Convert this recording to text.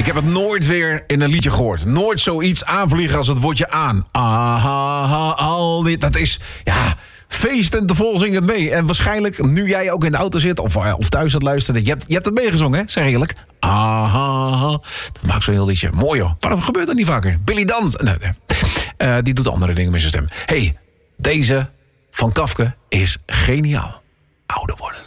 heb het nooit weer in een liedje gehoord. Nooit zoiets aanvliegen als het woordje aan. Ah, al dit. Dat is, ja, feestend te vol zing het mee. En waarschijnlijk, nu jij ook in de auto zit of thuis aan het luisteren, je hebt het meegezongen, hè? Zeg eerlijk. Ah, dat maakt zo'n heel liedje. Mooi, hoor. Waarom gebeurt dat niet vaker? Billy Dans. Nee. Die doet andere dingen met zijn stem. Hey, deze van Kafka is geniaal. Ouder worden.